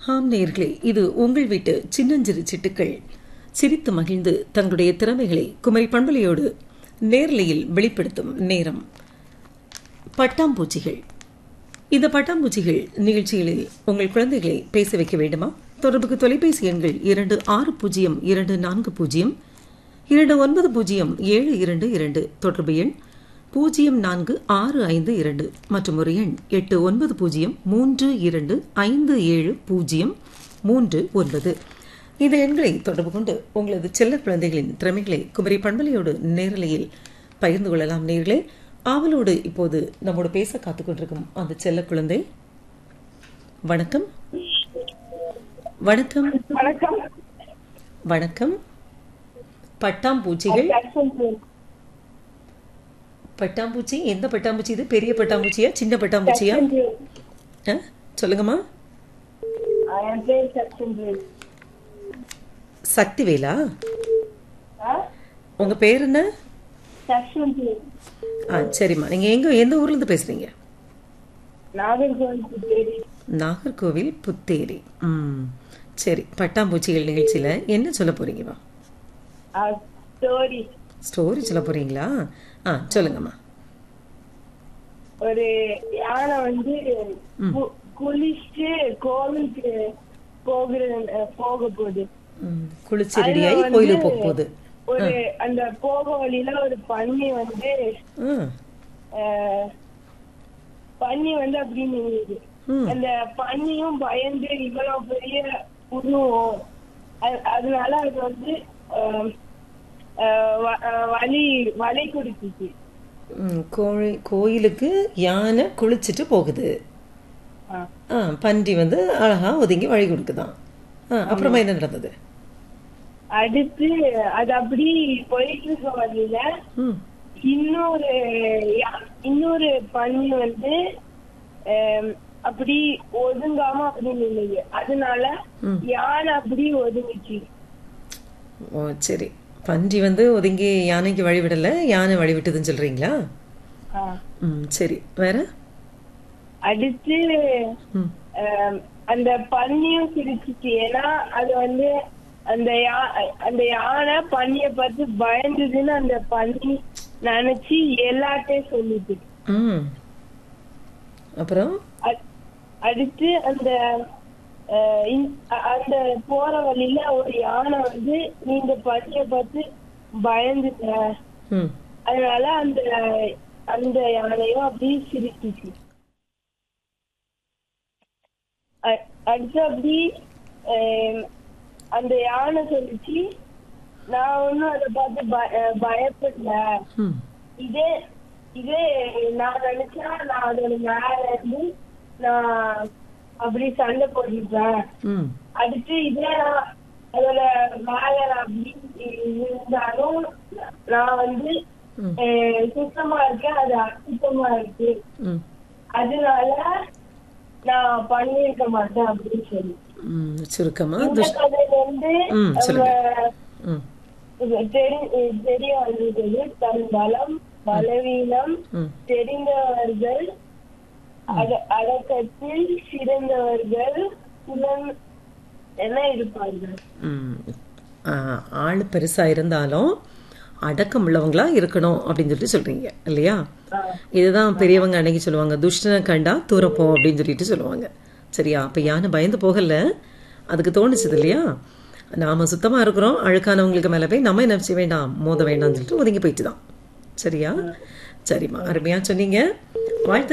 ஆம் நேயர்களே, இது உங்கள் வீட்டு சின்னஞ்சிறு சிட்டுக்கள் சிரித்து மகிழ்ந்து தங்களுடைய திறமைகளை குமரி பண்பலையோடு நேர்லையில் வெளிப்படுத்தும் நேரம். பட்டாம்பூச்சிகள். இந்த பட்டாம்பூச்சிகள் நிகழ்ச்சிகளில் உங்கள் குழந்தைகளை பேச வைக்க வேண்டுமா? தொடர்புக்கு தொலைபேசி எண்கள் 260240 290722, தொடர்பு எண் 046552 மற்றும் ஒரு எண் 8903257039. இந்த எண்களை தொடர்பு கொண்டு உங்களது செல்ல குழந்தைகளின் திறமைகளை குமரி பண்பலையோடு நேரலையில் பகிர்ந்து கொள்ளலாம். நேர்களே, ஆவலோடு இப்போது நம்மோடு பேச காத்துக் கொண்டிருக்கும் அந்த செல்ல குழந்தை. வணக்கம். வணக்கம். வணக்கம். வணக்கம். பட்டாம்பூச்சிகள். பட்டாம்பூச்சி, எந்த பட்டாம்பூச்சி இது? பெரிய பட்டாம்பூச்சியா சின்ன பட்டாம்பூச்சியா? சொல்லுங்கம்மா. சக்திவேலா? உங்க பேர் என்ன? சரிம்மா, நீங்க எந்த ஊர்ல இருந்து பேசுறீங்க? நாகர்கோவில் புத்தேரி. சரி, பட்டாம்பூச்சிகள் நிகழ்ச்சியில என்ன சொல்ல போறீங்கம்மா? ஸ்டோரி சொல்ல போறீங்களா? சொல்லுங்கம்மா. ஒரு யானை வந்து குளிச்சு கோவிலுக்கு போக போகுது. குளிச்சு ரெடியாகி கோயிலுக்கு போக போகுது. ஒரு அந்த போக வழியில ஒரு பன்னி வந்து அப்படி நின்னுது. அந்த பன்னியும் பயந்து இவ்வளவு பெரிய உருவம், அதனால அது வந்து வலி குடிச்சிச்சு. கோயிலுக்கு யானை குளிச்சுட்டு போகுது. பன்றி வந்து அழகா ஒதுங்கி வழி கொடுக்குதான். அப்புறமா என்ன நடந்தது? அடுத்து அது அப்படி போயிட்டு இருக்க வழியில இன்னொரு பன்னி வந்து அப்படி ஒதுங்காம அப்படி நின்னுது. அதனால யானை அப்படி ஒதுங்கிச்சு. ஓ சரி, பன்றி வந்து ஒதுங்கி யானைக்கு வழிவிடல, யானை வழிவிட்டதுன்னு சொல்றீங்களா? சரி, வேற? அடுத்து அந்த பன்னியும் சிரிச்சிச்சு. ஏன்னா அது வந்து அந்த யானை பன்னிய பார்த்து பயந்ததுன்னு அந்த பன்னி நினைச்சு எல்லாத்தையும் சொல்லிட்டு. அப்புறம் அடுத்து அந்த போற வழியில ஒரு யானை வந்து நீங்க பன்னிய பார்த்து பயந்துட்ட, அதனால அந்த யானையும் அப்படி சிரிச்சிச்சு. அடுத்து அப்படி அந்த யானை சொல்லிச்சு, நான் ஒன்னும் அதை பார்த்து பயப்படல. இதே நான் நினைச்சா நான் அதோட மேல இருந்து நான் அப்படி சண்டை போட்டுருப்பேன். அடுத்து இதே அதோட மேல அப்படி இருந்தாலும் நான் வந்து சுத்தமா இருக்கேன், அது அசுத்தமா இருக்கு, அதனால நான் பண்ணிருக்க மாட்டேன் அப்படின்னு சொல்லி. சுருக்கமா கதையில இருந்து தெரிய வந்தது, தன் பலம் பலவீனம் தெரிந்தவர்கள் அடக்கத்தில் சிறந்தவர்கள் என்ன இருப்பார்கள். ஆளு பெருசா இருந்தாலும் அடக்கம் உள்ளவங்களா இருக்கணும் அப்படின்னு சொல்லிட்டு சொல்றீங்க இல்லையா? இதுதான் பெரியவங்க அன்னைக்கு சொல்லுவாங்க, துஷ்டனை கண்டா தூரப்போம் அப்படின்னு சொல்லிட்டு சொல்லுவாங்க. சரியா? அப்ப யானை பயந்து போகல, அதுக்கு தோணுச்சுது இல்லையா, நாம சுத்தமா இருக்கிறோம், அழுக்கானவங்களுக்கு மேல போய் நம்ம என்ன செய்ய வேண்டாம், மோத வேண்டாம்னு சொல்லிட்டு ஒதுங்கி போயிட்டு தான். சரியா? சரிம்மா, அருமையா சொன்னீங்க. வாழ்த்து.